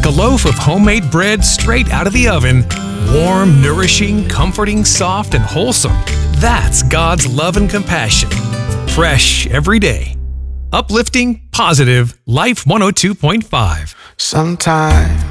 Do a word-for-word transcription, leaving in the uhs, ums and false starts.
like a loaf of homemade bread straight out of the oven. Warm, nourishing, comforting, soft, and wholesome. That's God's love and compassion. Fresh every day. Uplifting, positive, Life one oh two point five. Sometimes